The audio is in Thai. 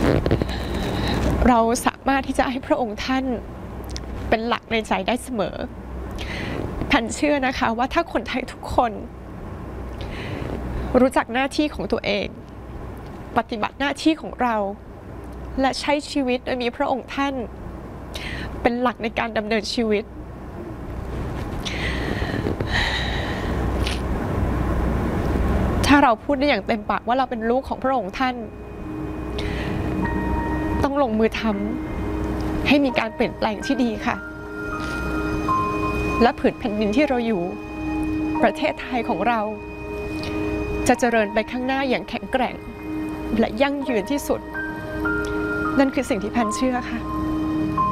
เราสามารถที่จะให้พระองค์ท่านเป็นหลักในใจได้เสมอแพนเชื่อนะคะว่าถ้าคนไทยทุกคนรู้จักหน้าที่ของตัวเองปฏิบัติหน้าที่ของเราและใช้ชีวิตโดยมีพระองค์ท่านเป็นหลักในการดำเนินชีวิตถ้าเราพูดได้อย่างเต็มปากว่าเราเป็นลูกของพระองค์ท่านต้องลงมือทำให้มีการเปลี่ยนแปลงที่ดีค่ะและผืนแผ่นดินที่เราอยู่ประเทศไทยของเราจะเจริญไปข้างหน้าอย่างแข็งแกร่งและยั่งยืนที่สุดนั่นคือสิ่งที่แพนเชื่อค่ะ